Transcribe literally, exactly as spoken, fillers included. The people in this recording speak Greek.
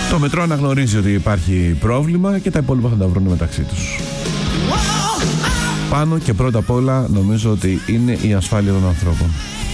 Το μετρό αναγνωρίζει ότι υπάρχει πρόβλημα και τα υπόλοιπα θα τα βρουν μεταξύ τους. Πάνω και πρώτα απ' όλα νομίζω ότι είναι η ασφάλεια των ανθρώπων.